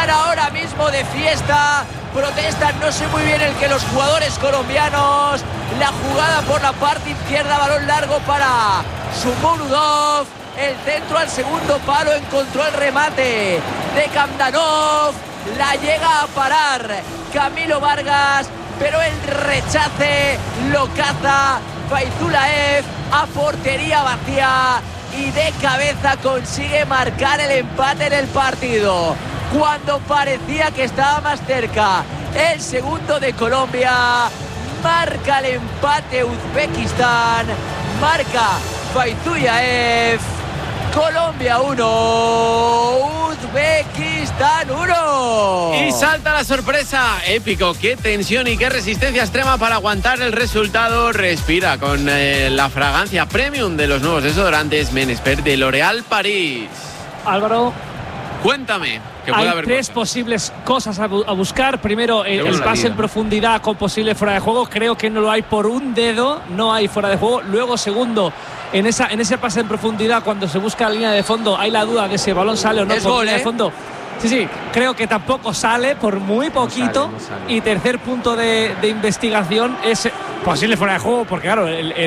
ahora mismo de fiesta. Protestan, no sé muy bien el que los jugadores colombianos. La jugada por la parte izquierda, balón largo para Shomurodov. El centro al segundo palo, encontró el remate de Kamdanov. La llega a parar Camilo Vargas, pero el rechace lo caza Fayzulaev a portería vacía y de cabeza consigue marcar el empate en el partido. Cuando parecía que estaba más cerca el segundo de Colombia, marca el empate Uzbekistán, marca Fayzulaev. Colombia 1, Uzbekistán 1. Y salta la sorpresa, épico, qué tensión y qué resistencia extrema para aguantar el resultado. Respira con la fragancia premium de los nuevos desodorantes Men Expert de L'Oréal París. Álvaro, cuéntame, que puede hay haber tres posibles cosas a buscar. Primero, el pase en profundidad con posible fuera de juego. Creo que no lo hay por un dedo, no hay fuera de juego. Luego, segundo, en ese pase en profundidad, cuando se busca la línea de fondo, hay la duda de si el balón sale o no por línea de fondo. Sí, creo que tampoco sale por muy poquito. No sale. Y tercer punto de investigación es posible fuera de juego, porque claro,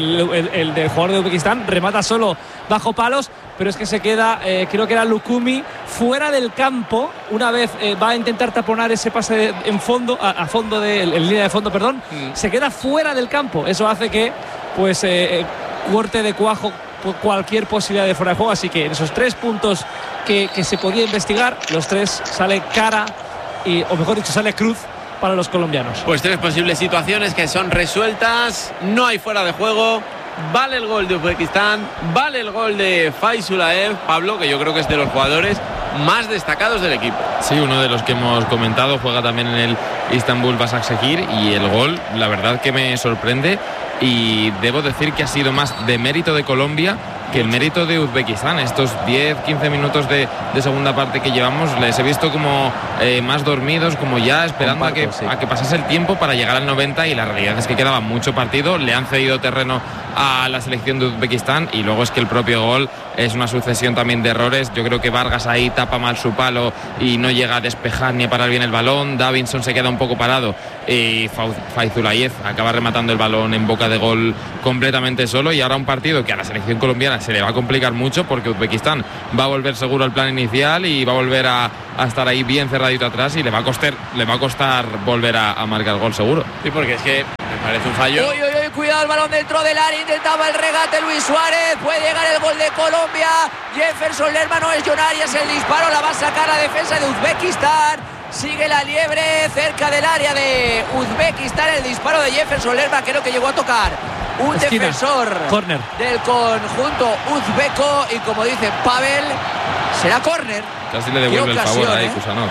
el del jugador de Uzbekistán remata solo bajo palos, pero es que se queda, creo que era Lukumi, fuera del campo. Una vez va a intentar taponar ese pase en fondo, en línea de fondo, perdón, se queda fuera del campo. Eso hace que pues corte de cuajo cualquier posibilidad de fuera de juego. Así que en esos 3 puntos que se podía investigar, los 3 sale cara, o mejor dicho, sale cruz para los colombianos. Pues 3 posibles situaciones que son resueltas. No hay fuera de juego. Vale el gol de Uzbekistán, vale el gol de Fayzulaev, Pablo, que yo creo que es de los jugadores más destacados del equipo. Sí, uno de los que hemos comentado, juega también en el Istanbul Başakşehir, y el gol, la verdad que me sorprende, y debo decir que ha sido más de mérito de Colombia que el mérito de Uzbekistán. Estos 10-15 minutos de segunda parte que llevamos, les he visto como más dormidos, como ya esperando a que pasase el tiempo para llegar al 90, y la realidad es que quedaba mucho partido. Le han cedido terreno a la selección de Uzbekistán, y luego es que el propio gol es una sucesión también de errores. Yo creo que Vargas ahí tapa mal su palo y no llega a despejar ni a parar bien el balón. Davinson se queda un poco parado y Fayzulaev acaba rematando el balón en boca de gol completamente solo. Y ahora un partido que a la selección colombiana se le va a complicar mucho, porque Uzbekistán va a volver seguro al plan inicial y va a volver a estar ahí bien cerradito atrás, y le va a costar volver a marcar el gol seguro. Sí, porque es que me parece un fallo. Uy, cuidado, el balón dentro del área, intentaba el regate Luis Suárez, puede llegar el gol de Colombia. Jefferson Lerma, no es John Arias, el disparo la va a sacar a defensa de Uzbekistán. Sigue la liebre cerca del área de Uzbekistán, el disparo de Jefferson Lerma, creo que llegó a tocar un esquina, defensor corner del conjunto uzbeco, y como dice Pavel, será córner. Casi le devuelve el favor a Kusanov.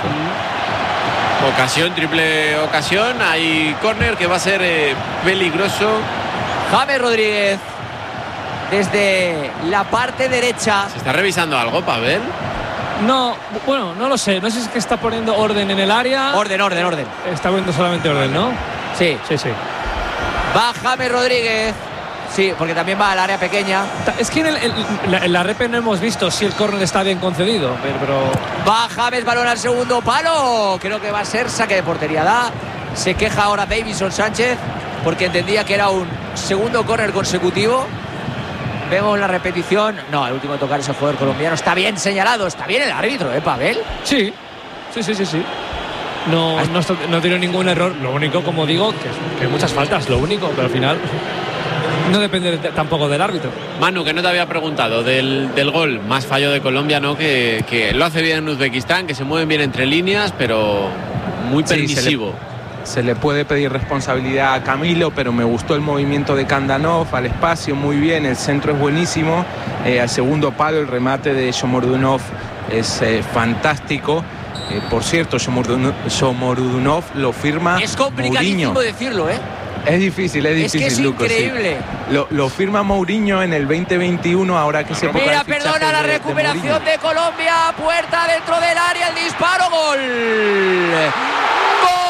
Ocasión, triple ocasión, hay córner que va a ser peligroso. James Rodríguez desde la parte derecha. ¿Se está revisando algo, Pavel? No, bueno, no lo sé. No sé si es que está poniendo orden en el área. Orden. Está poniendo solamente orden, ¿no? Sí. Va James Rodríguez. Sí, porque también va al área pequeña. Es que en la repe no hemos visto si el córner está bien concedido, pero... Va James, balón al segundo palo. Creo que va a ser saque de portería. Se queja ahora Davison Sánchez, porque entendía que era un segundo córner consecutivo. Vemos la repetición. No, el último a tocar es el jugador colombiano. Está bien señalado, está bien el árbitro, Pavel. Sí. No tiene ningún error. Lo único, como digo, que hay muchas faltas, lo único, pero al final no depende tampoco del árbitro. Manu, que no te había preguntado del gol, más fallo de Colombia, ¿no? Que lo hace bien en Uzbekistán, que se mueven bien entre líneas, pero muy permisivo. Se le puede pedir responsabilidad a Camilo, pero me gustó el movimiento de Kamdanov al espacio, muy bien, el centro es buenísimo, al segundo palo el remate de Shomurodov es fantástico. Por cierto, Shomurodov lo firma Mourinho. Es complicadísimo decirlo, Es difícil, es que es Lucas, increíble. Sí. Lo firma Mourinho en el 2021, ahora que se época Mira, de fichaje perdona, la recuperación de Colombia, puerta dentro del área, el disparo, gol.